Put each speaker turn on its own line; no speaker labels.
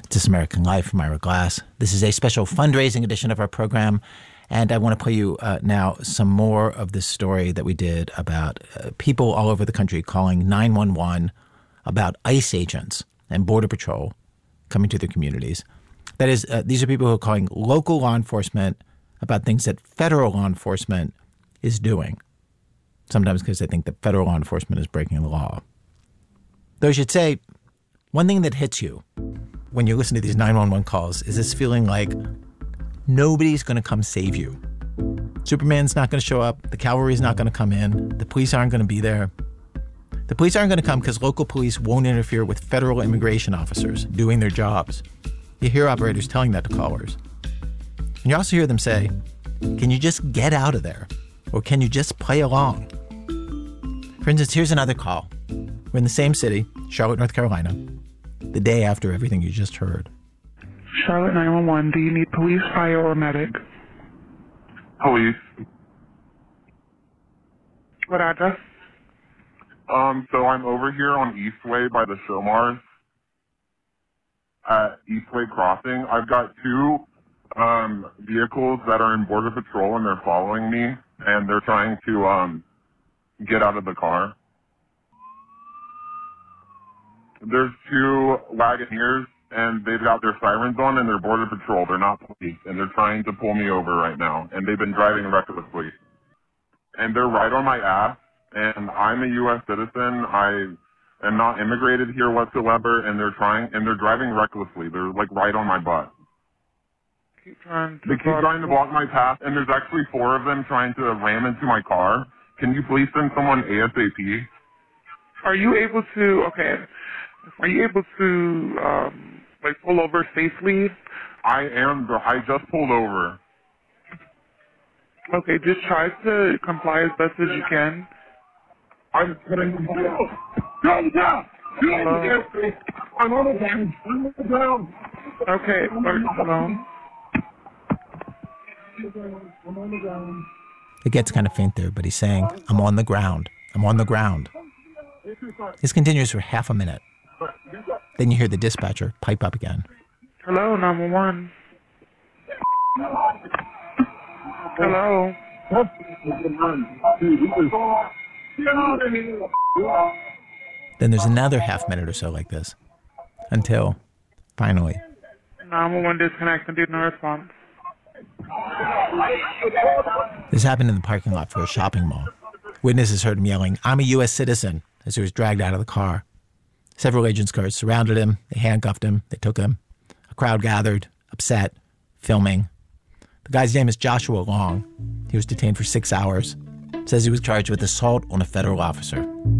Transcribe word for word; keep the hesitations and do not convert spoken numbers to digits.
This is American Life. I'm Ira Glass. This is a special fundraising edition of our program, and I want to play you uh, now some more of this story that we did about uh, people all over the country calling nine one one about ICE agents and Border Patrol coming to their communities. That is, uh, these are people who are calling local law enforcement about things that federal law enforcement is doing, sometimes because they think that federal law enforcement is breaking the law. Though I should say, one thing that hits you when you listen to these nine one one calls is this feeling like nobody's going to come save you. Superman's not going to show up. The cavalry's not going to come in. The police aren't going to be there. The police aren't going to come because local police won't interfere with federal immigration officers doing their jobs. You hear operators telling that to callers. And you also hear them say, can you just get out of there? Or can you just play along? For instance, here's another call. We're in the same city, Charlotte, North Carolina, the day after everything you just heard.
Charlotte nine one one, do you need police, fire, or medic?
Police.
What address?
Um, so I'm over here on Eastway by the Shomars at Eastway Crossing. I've got two um, vehicles that are in Border Patrol, and they're following me, and they're trying to um, get out of the car. There's two Wagoneers, and they've got their sirens on, and they're Border Patrol. They're not police, and they're trying to pull me over right now, and they've been driving recklessly. And they're right on my ass, and I'm a U S citizen. I am not immigrated here whatsoever, and they're trying, and they're driving recklessly. They're, like, right on my butt.
Keep trying to
they keep trying to block my path, and there's actually four of them trying to ram into my car. Can you please send someone ASAP?
Are you able to, okay, are you able to, um, like, pull over safely?
I am, bro. I just pulled over.
Okay, just try to comply as best as you can.
I'm putting them down. Down, down! Down! I'm on the ground. I'm on the ground.
Okay, hello.
I'm on the ground.
It gets kind of faint there, but he's saying, I'm on the ground. I'm on the ground. This continues for half a minute. Then you hear the dispatcher pipe up again.
Hello, nine one one. Hello.
Then there's another half minute or so like this. Until, finally.
nine one one disconnect and did no response.
This happened in the parking lot for a shopping mall. Witnesses heard him yelling, I'm a U S citizen, as he was dragged out of the car. Several agents' cars surrounded him. They handcuffed him. They took him. A crowd gathered, upset, filming. The guy's name is Joshua Long. He was detained for six hours. Says he was charged with assault on a federal officer.